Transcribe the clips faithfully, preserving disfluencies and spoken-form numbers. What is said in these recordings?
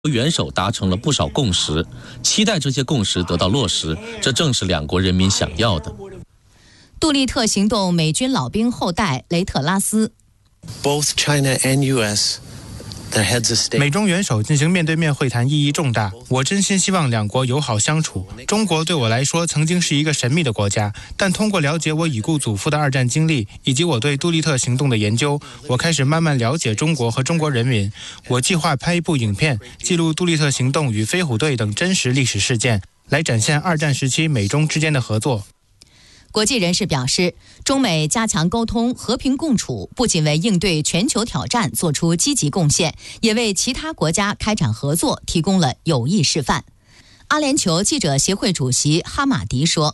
元首达成了不少共识，期待这些共识得到落实，这正是两国人民想要的。 杜立特行动美军老兵后代雷特拉斯 Both China and U S 美中元首进行面对面会谈意义重大，我真心希望两国友好相处。中国对我来说曾经是一个神秘的国家，但通过了解我已故祖父的二战经历，以及我对杜立特行动的研究，我开始慢慢了解中国和中国人民。我计划拍一部影片，记录杜立特行动与飞虎队等真实历史事件，来展现二战时期美中之间的合作。 国际人士表示，中美加强沟通、和平共处，不仅为应对全球挑战做出积极贡献，也为其他国家开展合作提供了有益示范。阿联酋记者协会主席哈马迪说，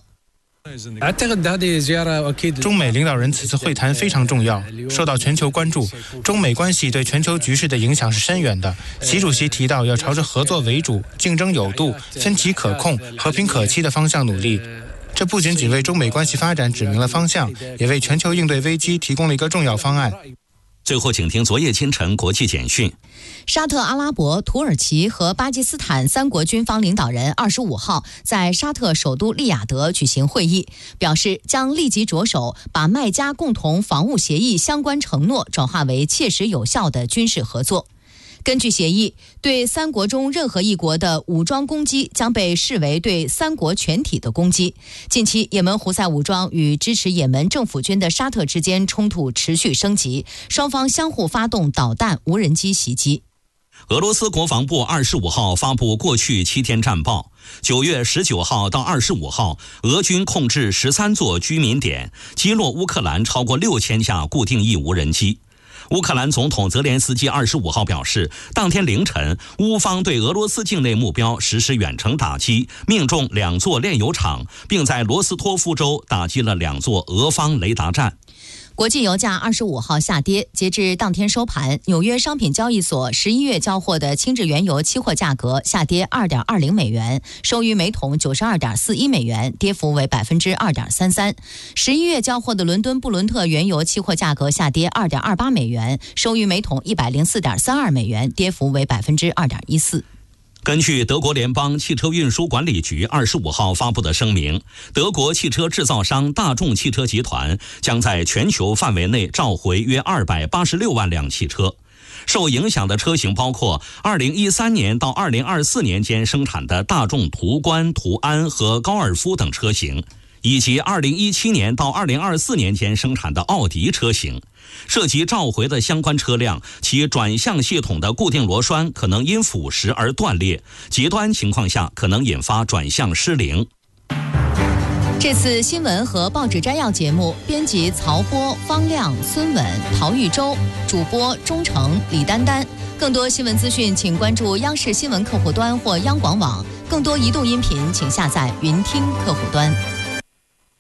中美领导人此次会谈非常重要，受到全球关注。中美关系对全球局势的影响是深远的。习主席提到要朝着合作为主、竞争有度、分歧可控、和平可期的方向努力。这不仅仅为中美关系发展指明了方向，也为全球应对危机提供了一个重要方案。 最后请听昨夜清晨国际简讯。 沙特阿拉伯、土耳其和巴基斯坦三国军方领导人二十五号在沙特首都利雅得举行会议，表示将立即着手把麦加共同防务协议相关承诺转化为切实有效的军事合作。根据协议，对三国中任何一国的武装攻击将被视为对三国全体的攻击。近期，也门胡塞武装与支持也门政府军的沙特之间冲突持续升级，双方相互发动导弹、无人机袭击。 俄罗斯国防部二十五号发布过去七天战报，九月十九号到二十五号，俄军控制十三座居民点，击落乌克兰超过六千架固定翼无人机。乌克兰总统泽连斯基二十五号表示，当天凌晨，乌方对俄罗斯境内目标实施远程打击，命中两座炼油厂，并在罗斯托夫州打击了两座俄方雷达站。 国际油价二十五号下跌，截至当天收盘，纽约商品交易所十一月交货的轻质原油期货价格下跌二点二零美元，收于每桶九十二点四一美元，跌幅为百分之二点三三。十一月交货的伦敦布伦特原油期货价格下跌二点二八美元，收于每桶一百零四点三二美元，跌幅为百分之二点一四。 根据德国联邦汽车运输管理局二十五号发布的声明，德国汽车制造商大众汽车集团将在全球范围内召回约二百八十六万辆汽车。受影响的车型包括二零一三年到二零二四年间生产的大众途观、途安和高尔夫等车型，以及二零一七年到二零二四年间生产的奥迪车型。涉及召回的相关车辆，其转向系统的固定螺栓可能因腐蚀而断裂，极端情况下可能引发转向失灵。 这次新闻和报纸摘要节目，编辑曹波、方亮、孙稳、陶玉洲，主播钟诚、李丹丹。更多新闻资讯，请关注央视新闻客户端或央广网。更多移动音频，请下载云听客户端。